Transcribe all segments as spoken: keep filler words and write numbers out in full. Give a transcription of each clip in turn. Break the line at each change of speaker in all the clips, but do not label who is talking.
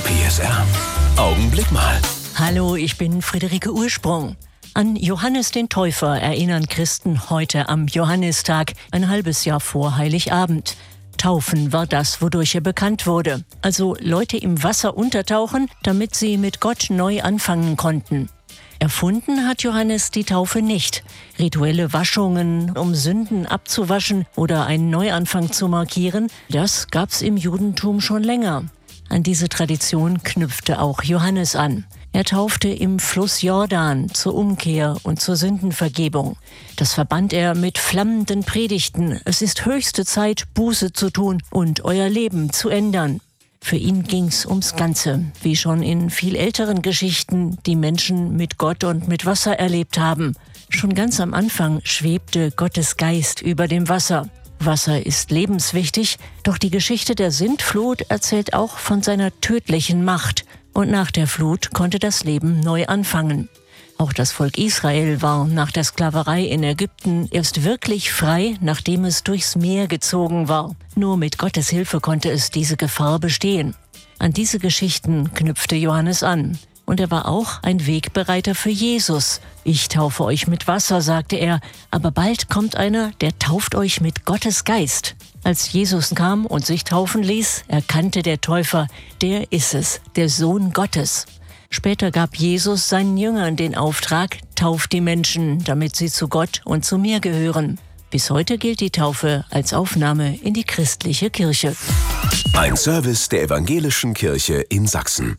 P S R. Augenblick mal.
Hallo, ich bin Friederike Ursprung. An Johannes den Täufer erinnern Christen heute am Johannistag, ein halbes Jahr vor Heiligabend. Taufen war das, wodurch er bekannt wurde. Also Leute im Wasser untertauchen, damit sie mit Gott neu anfangen konnten. Erfunden hat Johannes die Taufe nicht. Rituelle Waschungen, um Sünden abzuwaschen oder einen Neuanfang zu markieren, das gab's im Judentum schon länger. An diese Tradition knüpfte auch Johannes an. Er taufte im Fluss Jordan zur Umkehr und zur Sündenvergebung. Das verband er mit flammenden Predigten. Es ist höchste Zeit, Buße zu tun und euer Leben zu ändern. Für ihn ging's ums Ganze, wie schon in viel älteren Geschichten, die Menschen mit Gott und mit Wasser erlebt haben. Schon ganz am Anfang schwebte Gottes Geist über dem Wasser. Wasser ist lebenswichtig, doch die Geschichte der Sintflut erzählt auch von seiner tödlichen Macht. Und nach der Flut konnte das Leben neu anfangen. Auch das Volk Israel war nach der Sklaverei in Ägypten erst wirklich frei, nachdem es durchs Meer gezogen war. Nur mit Gottes Hilfe konnte es diese Gefahr bestehen. An diese Geschichten knüpfte Johannes an. Und er war auch ein Wegbereiter für Jesus. Ich taufe euch mit Wasser, sagte er, aber bald kommt einer, der tauft euch mit Gottes Geist. Als Jesus kam und sich taufen ließ, erkannte der Täufer, der ist es, der Sohn Gottes. Später gab Jesus seinen Jüngern den Auftrag, tauft die Menschen, damit sie zu Gott und zu mir gehören. Bis heute gilt die Taufe als Aufnahme in die christliche Kirche.
Ein Service der Evangelischen Kirche in Sachsen.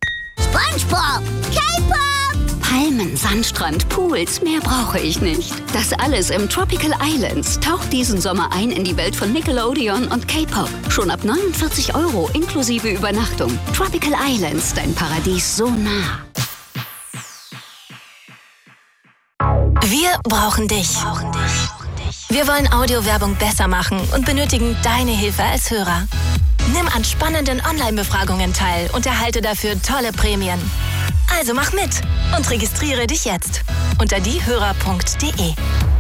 SpongeBob, K-Pop, Palmen, Sandstrand, Pools, mehr brauche ich nicht. Das alles im Tropical Islands. Taucht diesen Sommer ein in die Welt von Nickelodeon und K-Pop. Schon ab neunundvierzig Euro inklusive Übernachtung. Tropical Islands, dein Paradies so nah.
Wir brauchen dich. Wir wollen Audiowerbung besser machen und benötigen deine Hilfe als Hörer. Nimm an spannenden Online-Befragungen teil und erhalte dafür tolle Prämien. Also mach mit und registriere dich jetzt unter diehörer punkt de.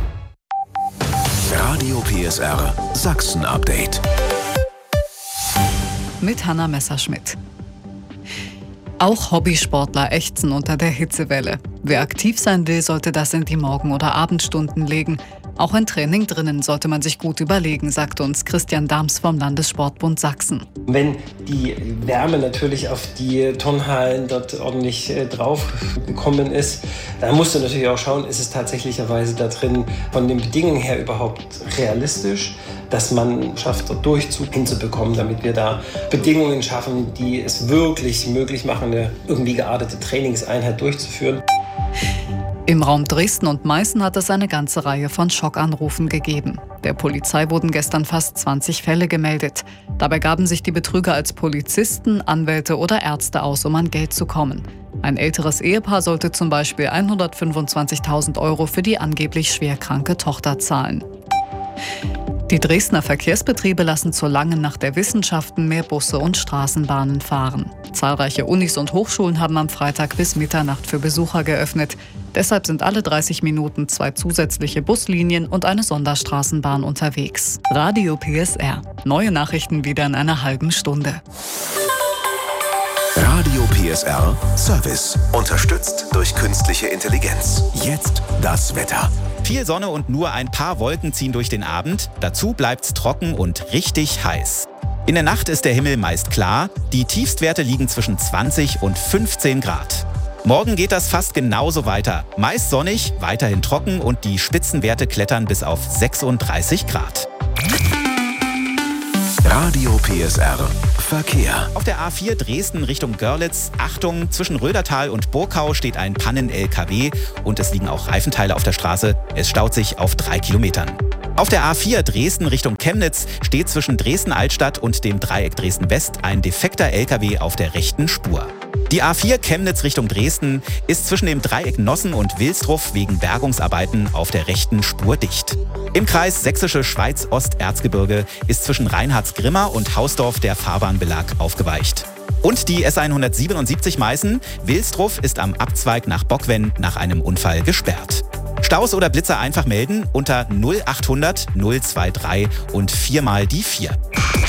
Radio P S R Sachsen Update.
Mit Hanna Messerschmidt. Auch Hobbysportler ächzen unter der Hitzewelle. Wer aktiv sein will, sollte das in die Morgen- oder Abendstunden legen. Auch ein Training drinnen sollte man sich gut überlegen, sagt uns Christian Dahms vom Landessportbund Sachsen.
Wenn die Wärme natürlich auf die Turnhallen dort ordentlich äh, drauf gekommen ist, dann musst du natürlich auch schauen, ist es tatsächlicherweise da drin von den Bedingungen her überhaupt realistisch, dass man schafft, dort Durchzug hinzubekommen, damit wir da Bedingungen schaffen, die es wirklich möglich machen, eine irgendwie geartete Trainingseinheit durchzuführen.
Im Raum Dresden und Meißen hat es eine ganze Reihe von Schockanrufen gegeben. Der Polizei wurden gestern fast zwanzig Fälle gemeldet. Dabei gaben sich die Betrüger als Polizisten, Anwälte oder Ärzte aus, um an Geld zu kommen. Ein älteres Ehepaar sollte zum Beispiel hundertfünfundzwanzigtausend Euro für die angeblich schwerkranke Tochter zahlen. Die Dresdner Verkehrsbetriebe lassen zur langen Nacht der Wissenschaften mehr Busse und Straßenbahnen fahren. Zahlreiche Unis und Hochschulen haben am Freitag bis Mitternacht für Besucher geöffnet. Deshalb sind alle dreißig Minuten zwei zusätzliche Buslinien und eine Sonderstraßenbahn unterwegs. Radio P S R. Neue Nachrichten wieder in einer halben Stunde.
Radio P S R Service. Unterstützt durch künstliche Intelligenz. Jetzt das Wetter.
Viel Sonne und nur ein paar Wolken ziehen durch den Abend. Dazu bleibt's trocken und richtig heiß. In der Nacht ist der Himmel meist klar. Die Tiefstwerte liegen zwischen zwanzig und fünfzehn Grad. Morgen geht das fast genauso weiter. Meist sonnig, weiterhin trocken und die Spitzenwerte klettern bis auf sechsunddreißig Grad.
Radio P S R Verkehr.
Auf der A vier Dresden Richtung Görlitz, Achtung, zwischen Rödertal und Burgau steht ein Pannen-L K W und es liegen auch Reifenteile auf der Straße. Es staut sich auf drei Kilometern. Auf der A vier Dresden Richtung Chemnitz steht zwischen Dresden-Altstadt und dem Dreieck Dresden-West ein defekter L K W auf der rechten Spur. Die A vier Chemnitz Richtung Dresden ist zwischen dem Dreieck Nossen und Wilsdruff wegen Bergungsarbeiten auf der rechten Spur dicht. Im Kreis Sächsische Schweiz-Osterzgebirge ist zwischen Reinhardsgrimma und Hausdorf der Fahrbahnbelag aufgeweicht. Und die S hundertsiebenundsiebzig Meißen, Wilsdruff ist am Abzweig nach Bockwenn nach einem Unfall gesperrt. Staus oder Blitzer einfach melden unter null achthundert null drei drei und viermal die vier.